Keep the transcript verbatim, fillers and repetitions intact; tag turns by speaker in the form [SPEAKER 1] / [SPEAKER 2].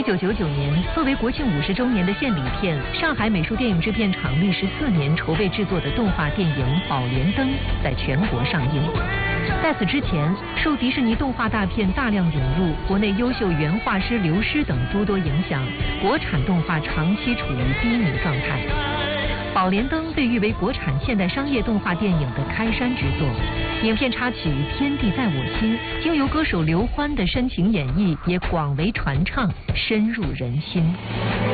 [SPEAKER 1] 一九九九年，作为国庆五十周年的献礼片，上海美术电影制片厂历时四年筹备制作的动画电影《宝莲灯》在全国上映。在此之前，受迪士尼动画大片大量涌入、国内优秀原画师流失等诸多影响，国产动画长期处于低迷状态。《宝莲灯》被誉为国产现代商业动画电影的开山之作，影片插曲《天地在我心》经由歌手刘欢的深情演绎，也广为传唱，深入人心。